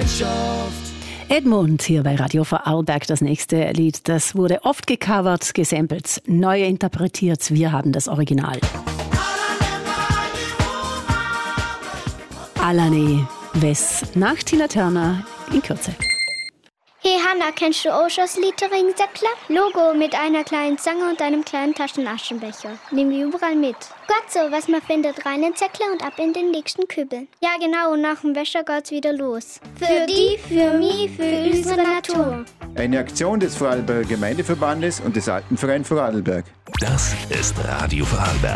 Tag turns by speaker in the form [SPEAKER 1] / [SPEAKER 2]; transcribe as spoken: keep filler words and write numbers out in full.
[SPEAKER 1] Gesellschaft.
[SPEAKER 2] Edmund hier bei Radio Vorarlberg. Das nächste Lied, das wurde oft gecovert, gesampelt, neu interpretiert. Wir haben das Original. Alane Wes nach Tina Turner in Kürze.
[SPEAKER 3] Hey Hanna, kennst du auch schon das Lied der Ringsäckler? Logo mit einer kleinen Zange und einem kleinen Taschenaschenbecher. Nehmen wir überall mit. Gott so, was man findet, rein in den Säckler und ab in den nächsten Kübel. Ja genau, und nach dem Wäscher geht's wieder los. Für die, für mich, für unsere Natur.
[SPEAKER 4] Eine Aktion des Vorarlberger Gemeindeverbandes und des Alpenvereins Vorarlberg.
[SPEAKER 5] Das ist Radio Vorarlberg.